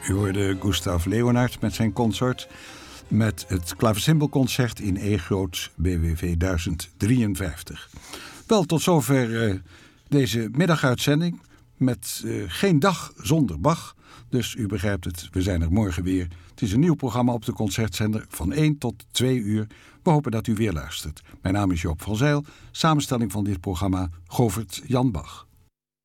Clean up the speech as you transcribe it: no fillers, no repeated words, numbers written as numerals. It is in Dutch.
U hoorde Gustav Leonhardt met zijn consort met het Klavecimbelconcert in E groot BWV 1053. Wel, tot zover deze middaguitzending met geen dag zonder Bach. Dus u begrijpt het, we zijn er morgen weer. Het is een nieuw programma op de Concertzender van 1 tot 2 uur. We hopen dat u weer luistert. Mijn naam is Joop van Zijl, samenstelling van dit programma Govert Jan Bach.